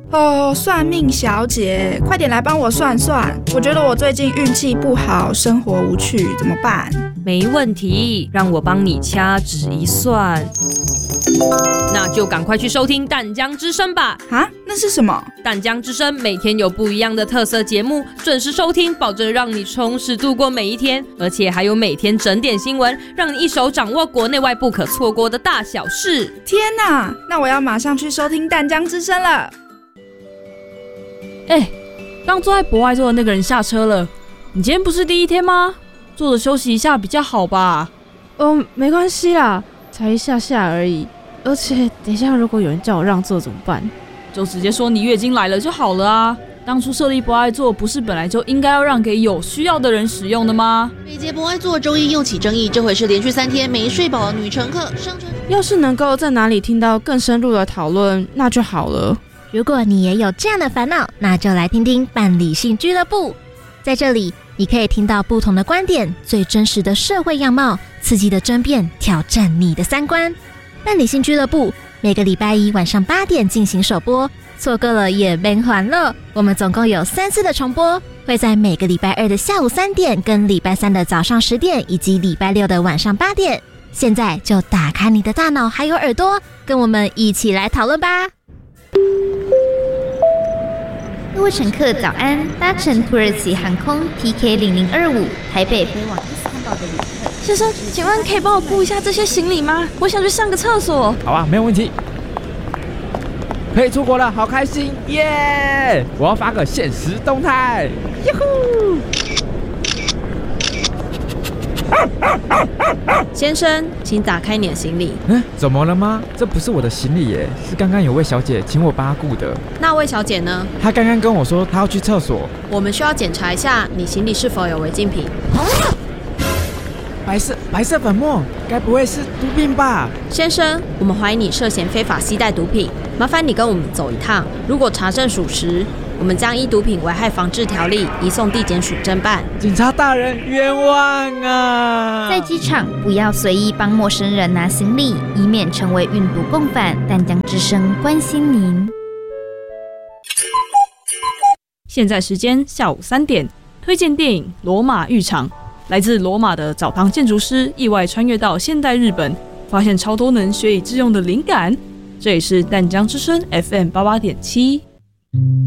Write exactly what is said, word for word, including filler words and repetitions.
哦，算命小姐，快点来帮我算算。我觉得我最近运气不好，生活无趣，怎么办？ 没问题，让我帮你掐指一算。那就赶快去收听淡江之声吧。 啊，那是什么？ 淡江之声每天有不一样的特色节目，准时收听，保证让你充实度过每一天。而且还有每天整点新闻，让你一手掌握国内外不可错过的大小事。 天哪，那我要马上去收听淡江之声了。 哎、欸，刚坐在博爱座的那个人下车了。你今天不是第一天吗？坐着休息一下比较好吧？ 哦，没关系啦，才一下下而已。而且等一下如果有人叫我让座怎么办？ 就直接说你月经来了就好了啊。当初设立博爱座不是本来就应该要让给有需要的人使用的吗？ 北捷博爱座周一又起争议，这回是连续三天没睡饱的女乘客上车。 要是能够在哪里听到更深入的讨论，那就好了。 如果你也有这样的烦恼，那就来听听伴理性俱乐部。在这里，你可以听到不同的观点，最真实的社会样貌，刺激的争辩，挑战你的三观。伴理性俱乐部每个礼拜一晚上八点进行首播，错过了也别还了。我们总共有三次的重播，会在每个礼拜二的下午三点、跟礼拜三的早上十点，以及礼拜六的晚上八点。现在就打开你的大脑还有耳朵，跟我们一起来讨论吧。 各位乘客早安，搭乘土耳其航空 T K 零零二五台北飞往伊斯坦堡的旅客先生，请问可以帮我顾一下这些行李吗？我想去上个厕所。 好啊，没有问题。可以出国了，好开心耶！ Yeah! 我要发个限时动态，哟呼！ 先生，请打开你的行李。 嗯，怎么了吗？这不是我的行李耶，是刚刚有位小姐请我帮她顾的。 那位小姐呢？ 她刚刚跟我说她要去厕所。 我们需要检查一下你行李是否有违禁品。 白色白色粉末，该不会是毒品吧？ 先生，我们怀疑你涉嫌非法携带毒品，麻烦你跟我们走一趟。如果查证属实，我们将依毒品危害防治条例移送地检署侦办。 警察大人冤枉啊！ 在机场不要随意帮陌生人拿行李，以免成为运毒共犯。淡江之声关心您。 现在时间下午三点，推荐电影《罗马浴场》。来自罗马的澡堂建筑师意外穿越到现代日本，发现超多能学以致用的灵感。这里是淡江之声 F M 八八点七。